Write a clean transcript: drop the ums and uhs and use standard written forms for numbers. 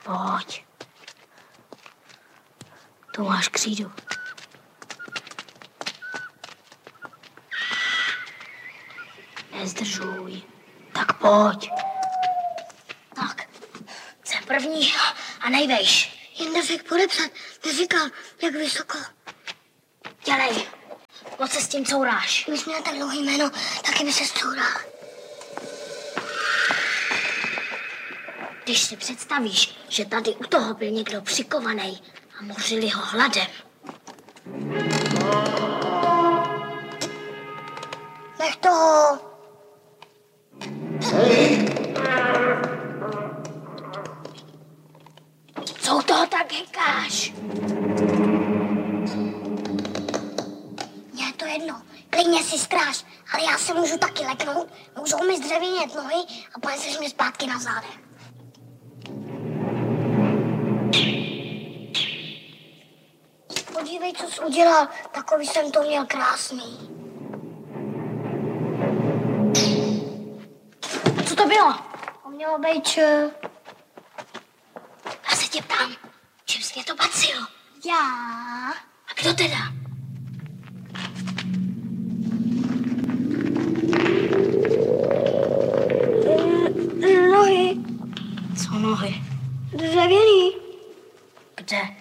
Pojď. Tu máš křídu. Nezdržuj. Tak pojď. Tak. Jsem první a nejvejš. Jen neřek podepsat. Neříkal, jak vysoko. Dělej. Moc se s tím couráš. Kdybys měl tak dlouhý jméno, taky by se zcoural. Když si představíš, že tady u toho byl někdo přikovaný a mořili ho hladem. Nech toho. Co u toho tak hekáš? Mně je to jedno. Klidně si stráž, ale já se můžu taky leknout. Můžou mi zdřevěnět nohy a poneseš mě zpátky na zádech. Podívej, co jsi udělal. Takový jsem to měl krásný. Co to bylo? To mělo být, Já se tě ptám, čím jsi mě to bacil? Já. A kdo teda? Nohy. Co nohy? Dřevěný. Kde?